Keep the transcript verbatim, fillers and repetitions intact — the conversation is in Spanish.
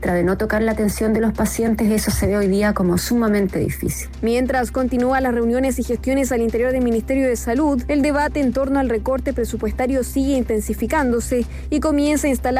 ministra de no tocar la atención de los pacientes, eso se ve hoy día como sumamente difícil. Mientras continúan las reuniones y gestiones al interior del Ministerio de Salud, el debate en torno al recorte presupuestario sigue intensificándose y comienza a instalar